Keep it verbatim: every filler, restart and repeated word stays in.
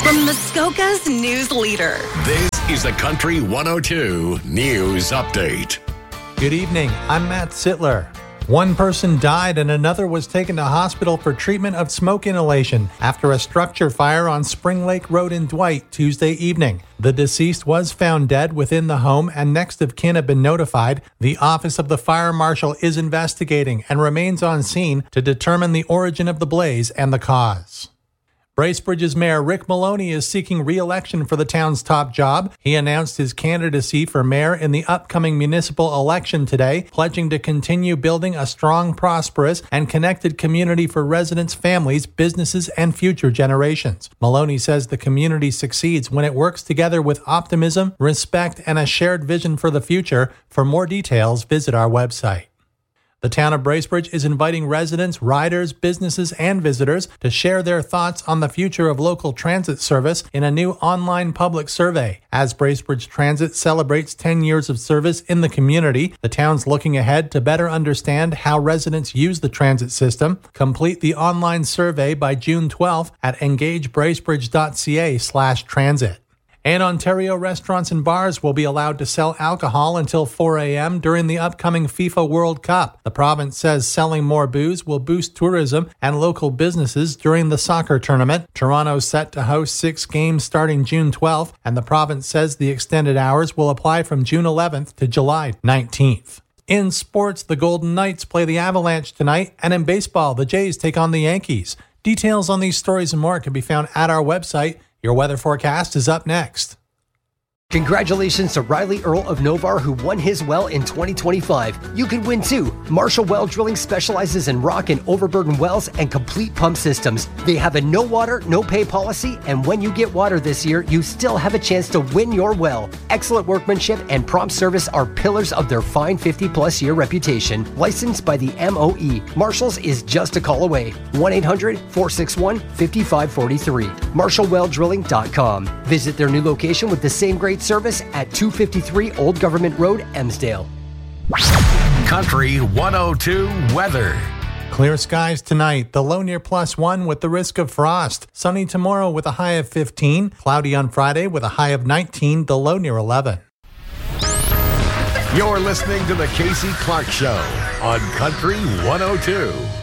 From Muskoka's news leader. This is the Country one oh two News Update. Good evening. I'm Matt Sittler. One person died and another was taken to hospital for treatment of smoke inhalation after a structure fire on Spring Lake Road in Dwight Tuesday evening. The deceased was found dead within the home and next of kin have been notified. The Office of the Fire Marshal is investigating and remains on scene to determine the origin of the blaze and the cause. Bracebridge's Mayor Rick Maloney is seeking re-election for the town's top job. He announced his candidacy for mayor in the upcoming municipal election today, pledging to continue building a strong, prosperous, and connected community for residents, families, businesses, and future generations. Maloney says the community succeeds when it works together with optimism, respect, and a shared vision for the future. For more details, visit our website. The town of Bracebridge is inviting residents, riders, businesses, and visitors to share their thoughts on the future of local transit service in a new online public survey. As Bracebridge Transit celebrates ten years of service in the community, the town's looking ahead to better understand how residents use the transit system. Complete the online survey by June twelfth at engagebracebridge.ca slash transit. And Ontario restaurants and bars will be allowed to sell alcohol until four a.m. during the upcoming FIFA World Cup. The province says selling more booze will boost tourism and local businesses during the soccer tournament. Toronto's set to host six games starting June twelfth, and the province says the extended hours will apply from June eleventh to July nineteenth. In sports, the Golden Knights play the Avalanche tonight, and in baseball, the Jays take on the Yankees. Details on these stories and more can be found at our website. Your weather forecast is up next. Congratulations to Riley Earl of Novar, who won his well in twenty twenty-five. You could win too. Marshall Well Drilling specializes in rock and overburden wells and complete pump systems. They have a no water, no pay policy, and when you get water this year, you still have a chance to win your well. Excellent workmanship and prompt service are pillars of their fine fifty plus year reputation. Licensed by the M O E, Marshall's is just a call away. one eight hundred, four six one, five five four three. marshall well drilling dot com. Visit their new location with the same great service at two fifty-three Old Government Road, Emsdale. Country one oh two weather. Clear skies tonight, the low near plus one with the risk of frost. Sunny tomorrow with a high of fifteen. Cloudy on Friday with a high of nineteen, the low near eleven. You're listening to the Casey Clark Show on Country one oh two.